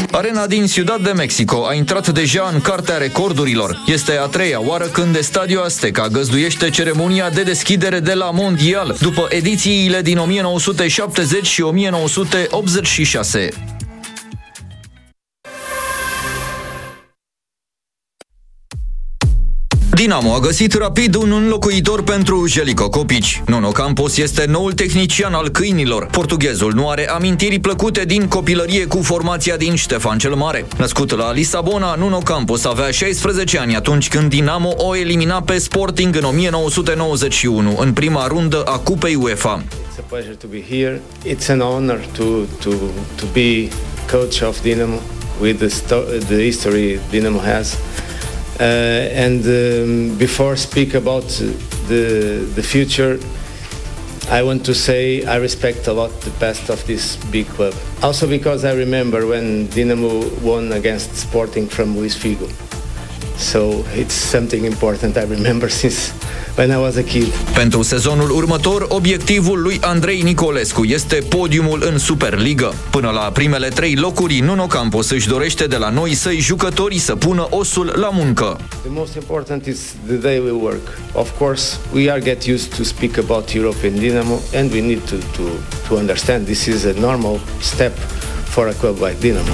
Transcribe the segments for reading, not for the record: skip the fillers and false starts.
Arena din Ciudad de Mexico a intrat deja în cartea recordurilor. Este a treia oară când Estadio Azteca găzduiește ceremonia de deschidere de la Mondial, după edițiile din 1970 și 1986. Dinamo a găsit rapid un înlocuitor pentru Željko Kopić. Nuno Campos este noul tehnician al câinilor. Portughezul nu are amintiri plăcute din copilărie cu formația din Ștefan cel Mare. Născut la Lisabona, Nuno Campos avea 16 ani atunci când Dinamo o elimina pe Sporting în 1991, în prima rundă a Cupei UEFA. It's a pleasure to be here. It's an honor to be coach of Dinamo with the history Dinamo has. Before speak about the future, I want to say I respect a lot the past of this big club. Also because I remember when Dinamo won against Sporting from Luis Figo. So it's something important I remember since when I was a kid. Pentru sezonul următor, obiectivul lui Andrei Nicolescu este podiumul în Superliga. Până la primele 3 locuri, Nuno Campos își dorește de la noi săi jucătorii să pună osul la muncă. The most important is the daily work. Of course, we are get used to speak about European Dinamo and we need to understand this is a normal step for a club like Dinamo.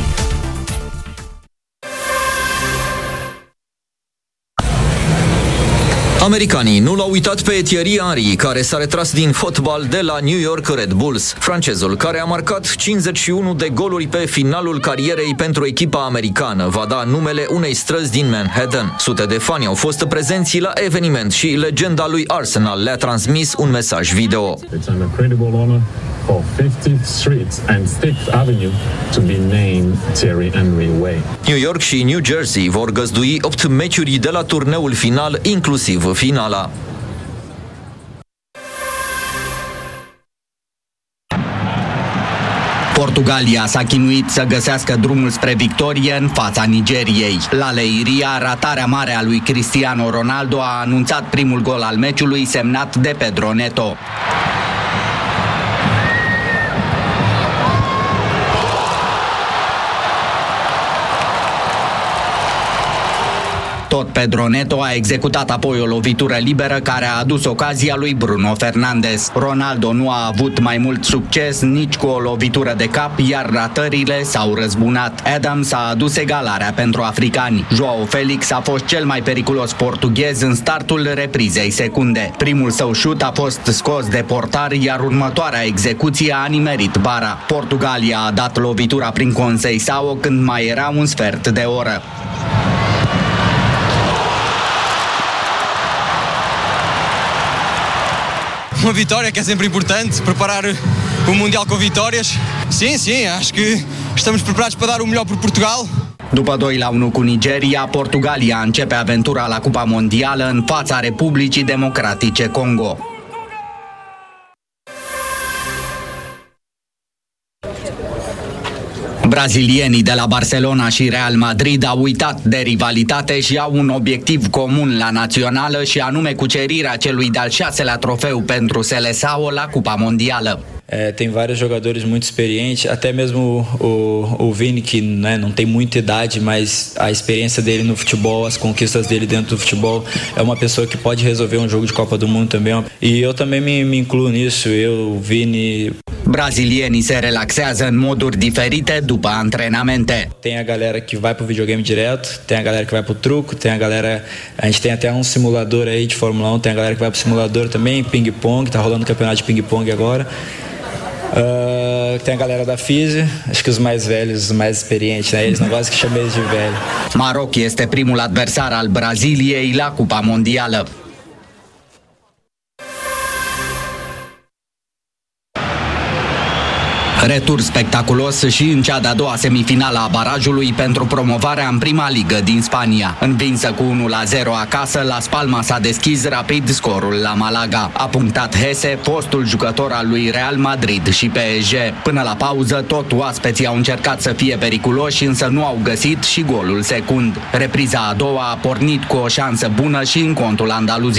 Americanii nu l-au uitat pe Thierry Henry, care s-a retras din fotbal de la New York Red Bulls. Francezul, care a marcat 51 de goluri pe finalul carierei pentru echipa americană, va da numele unei străzi din Manhattan. Sute de fani au fost prezenți la eveniment și legenda lui Arsenal le-a transmis un mesaj video. It's an incredible honor for 50th Street and 6th Avenue to be named Thierry Henry Way. New York și New Jersey vor găzdui 8 meciuri de la turneul final, inclusiv finala. Portugalia s-a chinuit să găsească drumul spre victorie în fața Nigeriei. La Leiria, ratarea mare a lui Cristiano Ronaldo a anunțat primul gol al meciului, semnat de Pedro Neto. Tot Pedro Neto a executat apoi o lovitură liberă care a adus ocazia lui Bruno Fernandes. Ronaldo nu a avut mai mult succes nici cu o lovitură de cap, iar ratările s-au răzbunat. Adams a adus egalarea pentru africani. Joao Felix a fost cel mai periculos portughez în startul reprizei secunde. Primul său șut a fost scos de portar, iar următoarea execuție a nimerit bara. Portugalia a dat lovitura prin Conceição când mai era un sfert de oră. Uma vitória que é sempre importante, preparar o Mundial com vitórias. Sim, acho que estamos preparados para dar o melhor por Portugal. După 2-1 cu Nigeria, Portugalia începe aventura la Cupa Mondială în fața Republicii Democratice Congo. Brazilienii de la Barcelona și Real Madrid au uitat de rivalitate și au un obiectiv comun la națională, și anume cucerirea celui de-al 6-lea trofeu pentru Seleção la Cupa Mondială. Tem vários jogadores muito experientes, até mesmo o Vini, que não tem muita idade, mas a experiência dele no futebol, as conquistas dele dentro do futebol, é uma pessoa que pode resolver um jogo de Copa do Mundo também. E eu também me incluo nisso, eu, Vini. Brazilienii se relaxează în moduri diferite după antrenamente. Tem a galera que vai pro videogame direto, tem a galera que vai pro truco, tem a galera, a gente tem até um simulador aí de Fórmula 1, tem a galera que vai pro simulador também, ping-pong, tá rolando campeonato de ping-pong agora. Tem a galera da Físio, acho que os mais velhos, os mais experientes, né? Eles não gostam que chame eles de velho. Maroc este primul adversar al Braziliei la Cupa Mondială. Retur spectaculos și în cea de-a doua semifinală a barajului pentru promovarea în prima ligă din Spania. Învinsă cu 1-0 acasă, Las Palmas a deschis rapid scorul la Malaga. A punctat Hesse, fostul jucător al lui Real Madrid și PSG. Până la pauză, tot oaspeții au încercat să fie periculoși, însă nu au găsit și golul secund. Repriza a doua a pornit cu o șansă bună și în contul andaluz.